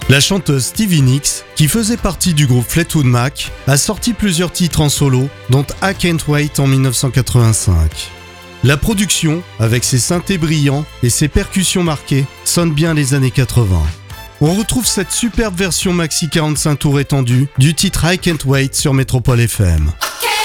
La chanteuse Stevie Nicks, qui faisait partie du groupe Fleetwood Mac, a sorti plusieurs titres en solo, dont I Can't Wait en 1985. La production, avec ses synthés brillants et ses percussions marquées, sonne bien les années 80. On retrouve cette superbe version maxi 45 tours étendue du titre I Can't Wait sur Métropole FM.